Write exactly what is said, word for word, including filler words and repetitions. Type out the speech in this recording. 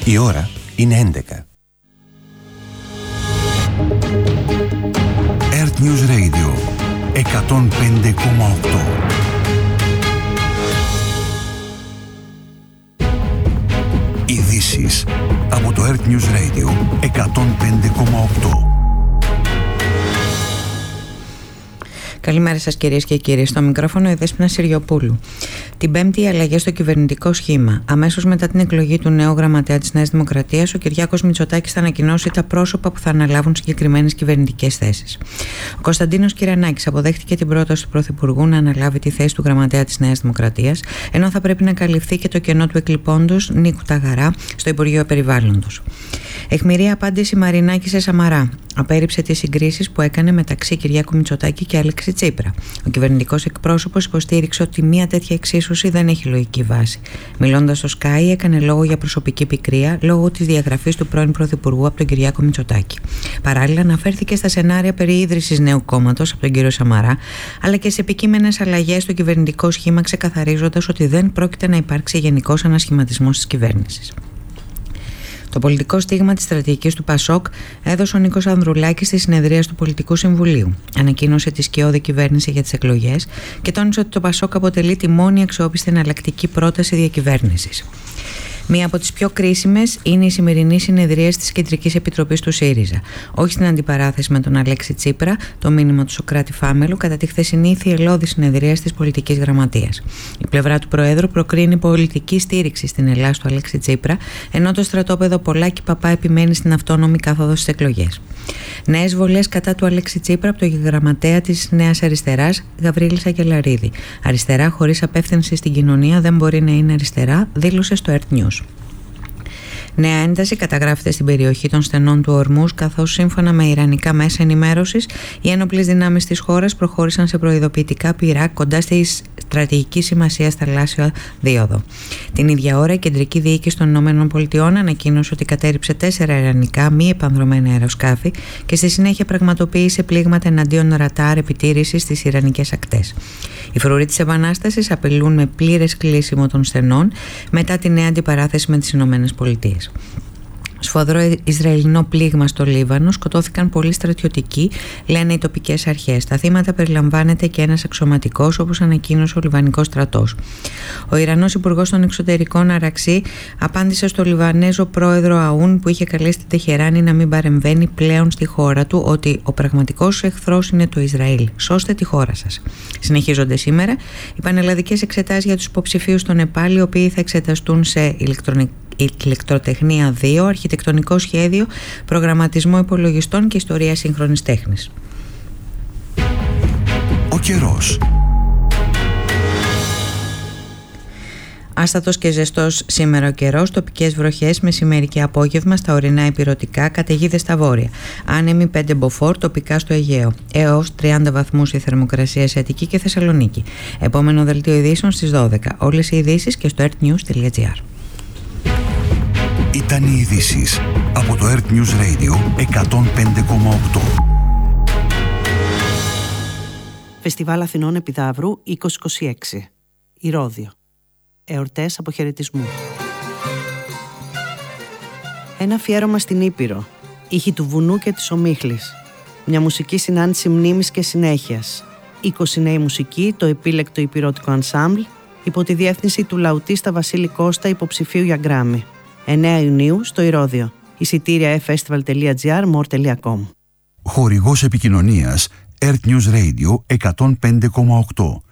Η ώρα είναι έντεκα. Earth News Radio εκατόν πέντε κόμμα οκτώ. Ειδήσεις από το Earth News Radio εκατόν πέντε κόμμα οκτώ. Καλημέρα σας κυρίες και κύριοι. Στο μικρόφωνο η Δέσποινα Συριοπούλου. Την Πέμπτη οι αλλαγές στο κυβερνητικό σχήμα. Αμέσως μετά την εκλογή του νέου γραμματέα της Νέας Δημοκρατίας, ο Κυριάκος Μητσοτάκης θα ανακοινώσει τα πρόσωπα που θα αναλάβουν συγκεκριμένες κυβερνητικές θέσεις. Ο Κωνσταντίνος Κυρανάκης αποδέχτηκε την πρόταση του Πρωθυπουργού να αναλάβει τη θέση του γραμματέα της Νέας Δημοκρατίας, ενώ θα πρέπει να καλυφθεί και το κενό του εκλειπώντος Νίκου Ταγαρά στο Υπουργείο Περιβάλλοντος. Αιχμηρή απάντηση Μαρινάκη σε Σαμαρά. Απέρριψε τις συγκρίσεις που έκανε μεταξύ Κυριάκου Μητσοτάκη και Αλέξη Τσίπρα. Ο κυβερνητικός εκπρόσωπος υποστήριξε ότι μια τέτοια εξίσωση δεν έχει λογική βάση. Μιλώντας στο Sky, έκανε λόγο για προσωπική πικρία λόγω της διαγραφής του πρώην Πρωθυπουργού από τον Κυριάκο Μητσοτάκη. Παράλληλα, αναφέρθηκε στα σενάρια περί ίδρυσης νέου κόμματος από τον κύριο Σαμαρά, αλλά και σε επικείμενες αλλαγές στο κυβερνητικό σχήμα, ξεκαθαρίζοντας ότι δεν πρόκειται να υπάρξει γενικός ανασχηματισμός της κυβέρνησης. Το πολιτικό στίγμα της στρατηγικής του Πασόκ έδωσε ο Νίκος Ανδρουλάκης στη συνεδρία του Πολιτικού Συμβουλίου. Ανακοίνωσε τη σκιώδη κυβέρνηση για τις εκλογές και τόνισε ότι το Πασόκ αποτελεί τη μόνη αξιόπιστη εναλλακτική πρόταση διακυβέρνησης. Μία από τις πιο κρίσιμες είναι η σημερινή συνεδρία της Κεντρικής Επιτροπής του ΣΥΡΙΖΑ. Όχι στην αντιπαράθεση με τον Αλέξη Τσίπρα, το μήνυμα του Σωκράτη Φάμελου, κατά τη χθεσινή θυελλώδη συνεδρία της Πολιτικής Γραμματείας. Η πλευρά του Προέδρου προκρίνει πολιτική στήριξη στην Ελλάδα του Αλέξη Τσίπρα, ενώ το στρατόπεδο Πολάκη Παπά επιμένει στην αυτόνομη κάθοδο στις εκλογές. Νέες βολές κατά του Αλέξη Τσίπρα από τον γραμματέα της Νέας Αριστεράς, Γαβρίλη Σακελαρίδη. Αριστερά χωρίς απεύθυνση στην κοινωνία δεν μπορεί να είναι αριστερά, δήλωσε στο Earth News. Νέα ένταση καταγράφεται στην περιοχή των στενών του Ορμούς, καθώς σύμφωνα με ιρανικά μέσα ενημέρωσης, οι ένοπλες δυνάμεις της χώρας προχώρησαν σε προειδοποιητικά πυρά κοντά στη στρατηγική σημασία θαλάσσια δίωδο. Την ίδια ώρα, η Κεντρική Διοίκηση των ΗΠΑ ανακοίνωσε ότι κατέρριψε τέσσερα ιρανικά μη επανδρομένα αεροσκάφη και στη συνέχεια πραγματοποίησε πλήγματα εναντίον ρατάρ επιτήρησης στις ιρανικές ακτές. Οι φρουροί της Επανάστασης απειλούν με πλήρες κλείσιμο των στενών μετά τη νέα αντιπαράθεση με τις ΗΠΑ. Σφοδρό Ισραηλινό πλήγμα στο Λίβανο, σκοτώθηκαν πολλοί στρατιωτικοί, λένε οι τοπικές αρχές. Στα θύματα περιλαμβάνεται και ένας αξιωματικός, όπως ανακοίνωσε ο Λιβανικός στρατός. Ο Ιρανός Υπουργός των Εξωτερικών Αραξί απάντησε στο Λιβανέζο πρόεδρο Αούν, που είχε καλέσει την Τεχεράνη να μην παρεμβαίνει πλέον στη χώρα του, ότι ο πραγματικός εχθρός είναι το Ισραήλ. Σώστε τη χώρα σας. Συνεχίζονται σήμερα οι πανελλαδικές εξετάσεις για τους υποψηφίους στο Νεπάλ, οι οποίοι θα εξεταστούν σε ηλεκτρονική ηλεκτροτεχνία δύο, αρχιτεκτονικό σχέδιο, προγραμματισμό υπολογιστών και ιστορία σύγχρονης τέχνης. Ο καιρός. Άστατος και ζεστός σήμερα ο καιρός, τοπικές βροχές μεσημέρι και απόγευμα στα ορεινά ηπειρωτικά, καταιγίδες στα βόρεια. Άνεμοι πέντε μποφόρ τοπικά στο Αιγαίο. Έως τριάντα βαθμούς η θερμοκρασία σε Αττική και Θεσσαλονίκη. Επόμενο δελτίο ειδήσεων στις δώδεκα. Όλες οι ειδήσεις και στο earthnews τελεία gr. Ήταν οι ειδήσεις από το Earth News Radio εκατόν πέντε κόμμα οκτώ. Φεστιβάλ Αθηνών Επιδαύρου είκοσι είκοσι έξι. Ηρώδειο. Εορτές αποχαιρετισμού. Ένα αφιέρωμα στην Ήπειρο. Ήχοι του βουνού και της ομίχλης. Μια μουσική συνάντηση μνήμης και συνέχειας. είκοσι νέοι μουσικοί, το επίλεκτο υπηρώτικο ανσάμπλ, υπό τη διεύθυνση του λαουτίστα Βασίλη Κώστα, υποψηφίου για Γκράμι. εννέα Ιουνίου στο Ηρώδειο. Εισιτήρια e-festival τελεία gr, more τελεία com. Χορηγός επικοινωνίας Earth News Radio εκατόν πέντε κόμμα οκτώ.